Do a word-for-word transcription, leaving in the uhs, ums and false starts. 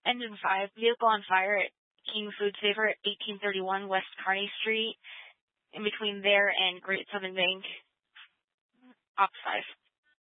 Engine five, vehicle on fire at King Food Saver, eighteen thirty-one West Kearney Street, in between there and Great Southern Bank. Op five.